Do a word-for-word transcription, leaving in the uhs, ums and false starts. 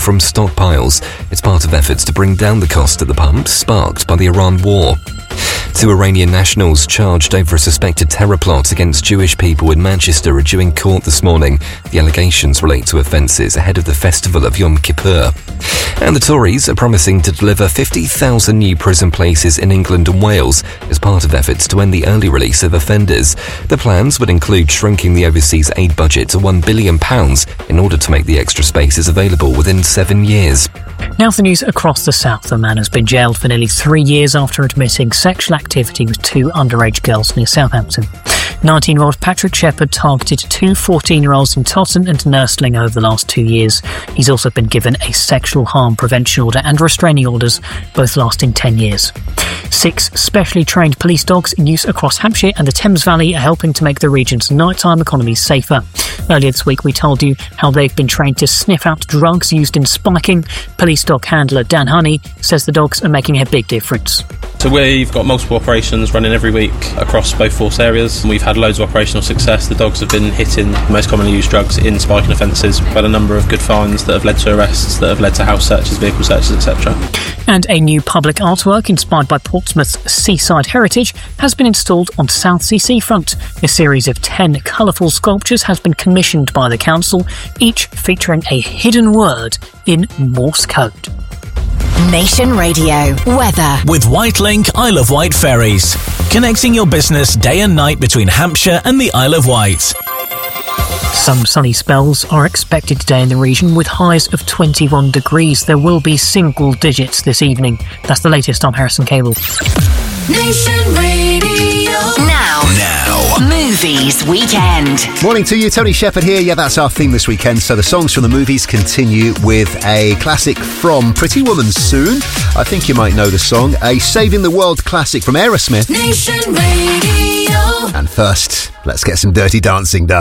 from stockpiles. It's part of efforts to bring down the cost at the pump sparked by the Iran war. Two Iranian nationals charged over a suspected terror plot against Jewish people in Manchester are due in court this morning. The allegations relate to offences ahead of the festival of Yom Kippur. And the Tories are promising to deliver fifty thousand new prison places in England and Wales as part of efforts to end the early release of offenders. The plans would include shrinking the overseas aid budget to one billion pounds in order to make the extra spaces available within seven years. Now for news across the south. A man has been jailed for nearly three years after admitting sexual activity with two underage girls near Southampton. nineteen-year-old Patrick Shepherd targeted two fourteen-year-olds in Totton and Nursling over the last two years. He's also been given a sexual harm prevention order and restraining orders, both lasting ten years. Six specially trained police dogs in use across Hampshire and the Thames Valley are helping to make the region's nighttime economy safer. Earlier this week we told you how they've been trained to sniff out drugs used in spiking. Police dog handler Dan Honey says the dogs are making a big difference. So we've got multiple operations running every week across both force areas. We've had loads of operational success. The dogs have been hitting the most commonly used drugs in spiking offences. We've had a number of good finds that have led to arrests, that have led to house searches, vehicle searches, et cetera. And a new public artwork inspired by Portsmouth's seaside heritage has been installed on Southsea seafront. A series of ten colourful sculptures has been commissioned by the council, each featuring a hidden word in Morse code. Nation Radio weather with Whitelink Isle of Wight ferries, connecting your business day and night between Hampshire and the Isle of Wight. Some sunny spells are expected today in the region with highs of twenty-one degrees. There will be single digits this evening. That's the latest. I'm Harrison Cable. Nation Radio now now Movies Weekend. Morning to you, Tony Shepherd here. Yeah, that's our theme this weekend. So the songs from the movies continue with a classic from Pretty Woman soon. I think you might know the song. A Saving the World classic from Aerosmith. Nation Radio. And first, let's get some Dirty Dancing done.